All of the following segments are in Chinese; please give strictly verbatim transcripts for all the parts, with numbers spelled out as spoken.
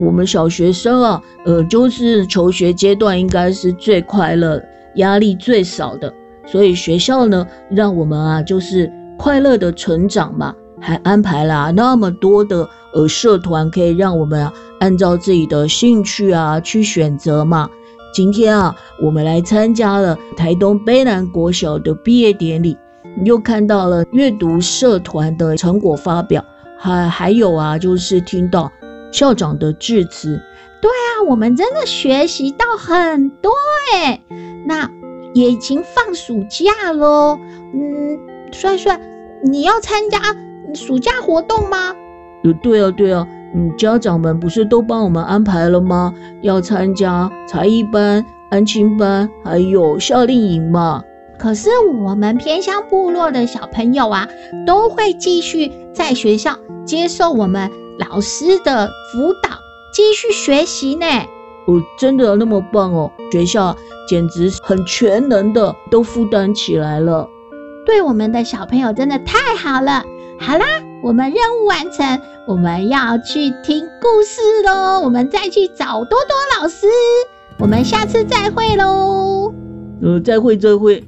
我们小学生啊，呃，就是求学阶段应该是最快乐、压力最少的，所以学校呢，让我们啊，就是快乐的成长嘛，还安排了、啊、那么多的呃社团，可以让我们啊按照自己的兴趣啊去选择嘛。今天啊，我们来参加了台东卑南国小的毕业典礼，又看到了阅读社团的成果发表，还还有啊，就是听到校长的致辞。 对啊，我们真的学习到很多耶。那也已经放暑假咯，嗯，帅帅，你要参加暑假活动吗？ 呃，对啊，对啊。嗯，家长们不是都帮我们安排了吗？要参加才艺班、安亲班，还有夏令营嘛。 可是我们偏乡部落的小朋友啊，都会继续在学校接受我们老师的辅导，继续学习呢。 哦，真的那么棒哦！学校简直很全能的，都负担起来了。 对我们的小朋友真的太好了。好啦，我们任务完成，我们要去听故事咯，我们再去找多多老师，我们下次再会咯。 呃，再会再会。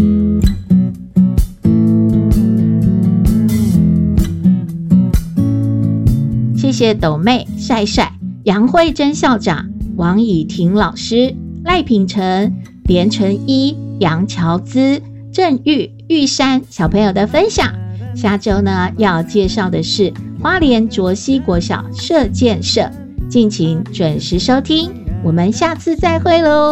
谢谢斗妹、帅帅、杨慧珍校长、王以婷老师、赖品成、连成一、杨乔姿、郑玉、玉山小朋友的分享。下周呢，要介绍的是花莲卓溪国小射箭社，敬请准时收听，我们下次再会咯。